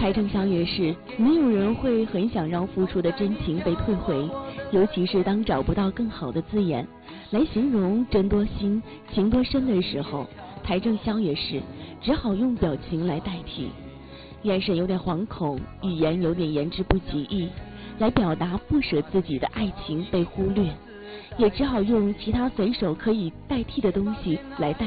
台正宵夜时，没有人会很想让付出的真情被退回，尤其是当找不到更好的字眼来形容真多心、情多深的时候，台正宵夜时只好用表情来代替，眼神有点惶恐，语言有点言之不及义，来表达不舍自己的爱情被忽略，也只好用其他随手可以代替的东西来代